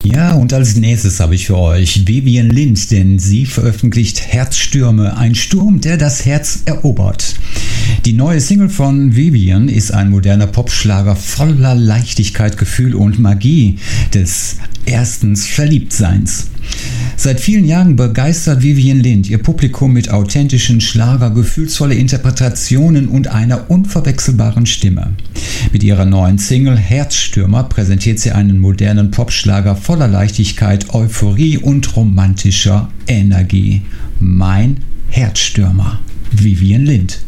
Ja, und als nächstes habe ich für euch Vivian Lind, denn sie veröffentlicht Herzstürme, ein Sturm, der das Herz erobert. Die neue Single von Vivian ist ein moderner Popschlager voller Leichtigkeit, Gefühl und Magie des erstens Verliebtseins. Seit vielen Jahren begeistert Vivian Lind ihr Publikum mit authentischen Schlager, gefühlsvolle Interpretationen und einer unverwechselbaren Stimme. Mit ihrer neuen Single Herzstürmer präsentiert sie einen modernen Popschlager voller Leichtigkeit, Euphorie und romantischer Energie. Mein Herzstürmer, Vivian Lind.